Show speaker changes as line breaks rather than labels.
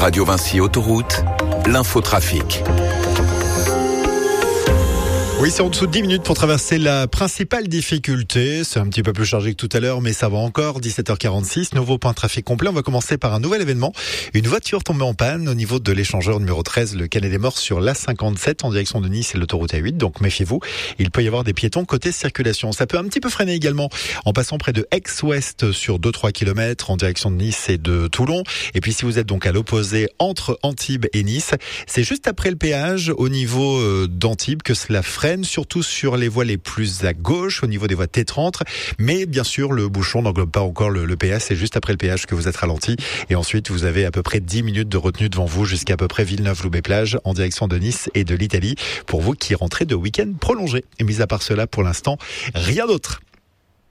Radio Vinci Autoroute, l'infotrafic.
Oui, c'est en dessous de 10 minutes pour traverser la principale difficulté. C'est un petit peu plus chargé que tout à l'heure, mais ça va encore. 17h46, nouveau point de trafic complet. On va commencer par un nouvel événement. Une voiture tombée en panne au niveau de l'échangeur numéro 13, le Canet des Morts sur l'A57 en direction de Nice et l'autoroute A8. Donc méfiez-vous, il peut y avoir des piétons côté circulation. Ça peut un petit peu freiner également en passant près de Aix-Ouest sur 2-3 km en direction de Nice et de Toulon. Et puis si vous êtes donc à l'opposé entre Antibes et Nice, c'est juste après le péage au niveau d'Antibes que cela freine, surtout sur les voies les plus à gauche, au niveau des voies T30. Mais bien sûr, le bouchon n'englobe pas encore le péage. C'est juste après le péage que vous êtes ralenti. Et ensuite, vous avez à peu près 10 minutes de retenue devant vous jusqu'à peu près Villeneuve-Loubet-Plage en direction de Nice et de l'Italie pour vous qui rentrez de week-end prolongé. Et mis à part cela, pour l'instant, rien d'autre.